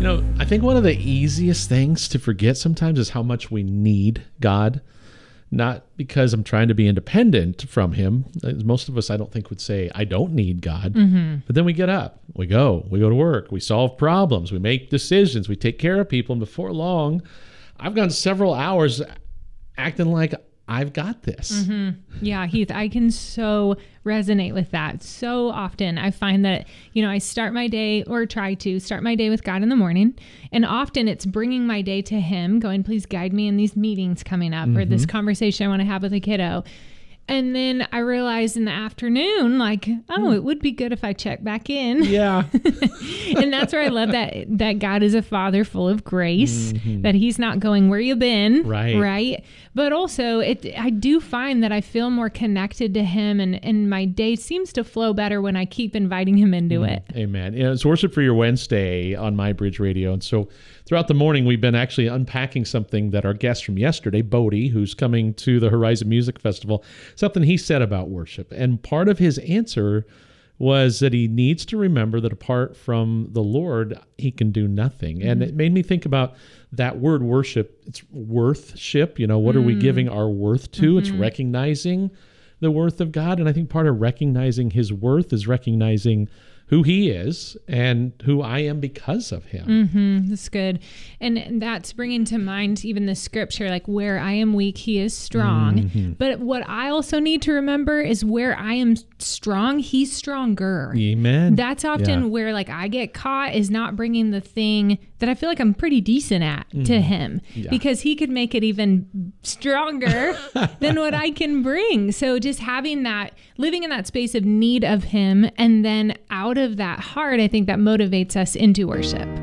I think one of the easiest things to forget sometimes is how much we need God. Not because I'm trying to be independent from him. Most of us, I don't think, would say, I don't need God. Mm-hmm. But then we get up, we go to work, we solve problems, we make decisions, we take care of people. And before long, I've gone several hours acting like I've got this. Mm-hmm. Yeah, Heath, I can so resonate with that. So often I find that, I start my day, or try to start my day, with God in the morning. And often it's bringing my day to him, going, please guide me in these meetings coming up, or this conversation I want to have with a kiddo. And then I realized in the afternoon, it would be good if I check back in. Yeah. And that's where I love that God is a Father full of grace, that he's not going, where you been? Right. But also I do find that I feel more connected to him, and my day seems to flow better when I keep inviting him into it. Amen. It's Worship for Your Wednesday on My Bridge Radio. And so throughout the morning, we've been actually unpacking something that our guest from yesterday, Bodie, who's coming to the Horizon Music Festival, something he said about worship. And part of his answer was that he needs to remember that apart from the Lord, he can do nothing. And it made me think about that word worship. It's worthship. What are we giving our worth to? It's recognizing the worth of God. And I think part of recognizing his worth is recognizing who he is and who I am because of him. That's good. And that's bringing to mind even the scripture, like, where I am weak, he is strong. But what I also need to remember is where I am strong, he's stronger. Amen. That's often where I get caught, is not bringing the thing that I feel like I'm pretty decent at to him, because he could make it even stronger than what I can bring. So just having that, living in that space of need of him, and then out of that heart, I think that motivates us into worship.